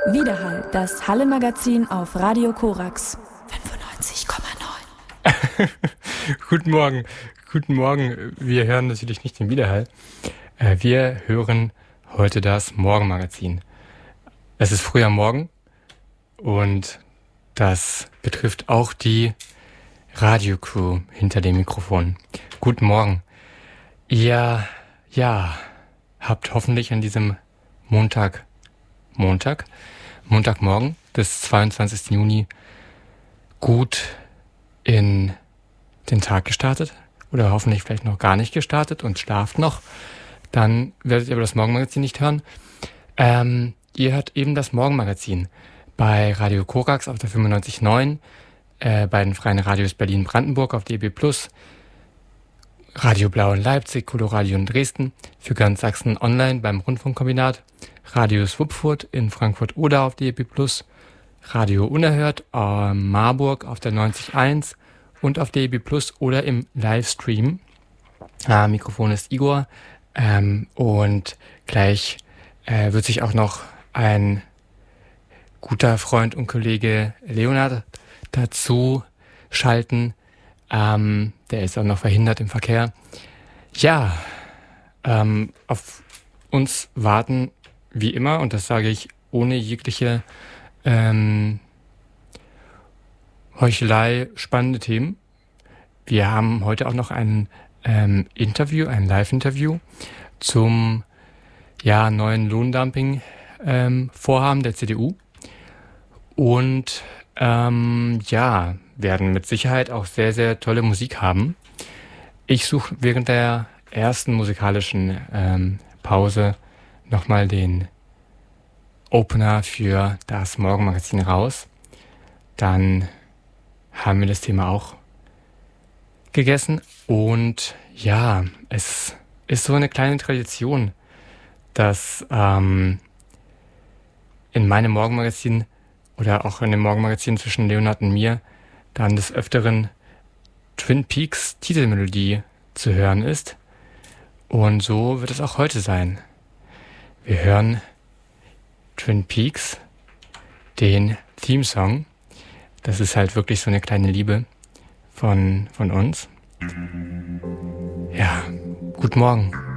Widerhall, das Halle-Magazin auf Radio Korax 95,9. Guten Morgen. Wir hören natürlich nicht den Widerhall. Wir hören heute das Morgenmagazin. Es ist früh am Morgen und das betrifft auch die Radiocrew hinter dem Mikrofon. Guten Morgen. Ihr habt hoffentlich an diesem Montagmorgen des 22. Juni gut in den Tag gestartet oder hoffentlich vielleicht noch gar nicht gestartet und schlaft noch. Dann werdet ihr aber das Morgenmagazin nicht hören. Ihr hört eben das Morgenmagazin bei Radio Korax auf der 95.9, bei den freien Radios Berlin-Brandenburg auf DAB+, Radio Blau in Leipzig, Coloradio in Dresden, für ganz Sachsen online beim Rundfunkkombinat, Radio Swupfurt in Frankfurt-Oder auf DAB+, Radio Unerhört Marburg auf der 90.1 und auf DAB+ oder im Livestream. Mikrofon ist Igor und gleich wird sich auch noch ein guter Freund und Kollege Leonard dazu schalten. Der ist auch noch verhindert im Verkehr. Ja, auf uns warten wie immer, und das sage ich ohne jegliche Heuchelei, spannende Themen. Wir haben heute auch noch ein Live-Interview zum neuen Lohndumping-Vorhaben der CDU. Und werden mit Sicherheit auch sehr, sehr tolle Musik haben. Ich suche während der ersten musikalischen Pause nochmal den Opener für das Morgenmagazin raus. Dann haben wir das Thema auch gegessen. Und ja, es ist so eine kleine Tradition, dass in meinem Morgenmagazin oder auch in dem Morgenmagazin zwischen Leonard und mir dann des Öfteren Twin Peaks Titelmelodie zu hören ist. Und so wird es auch heute sein. Wir hören Twin Peaks, den Theme-Song. Das ist halt wirklich so eine kleine Liebe von uns. Ja, guten Morgen.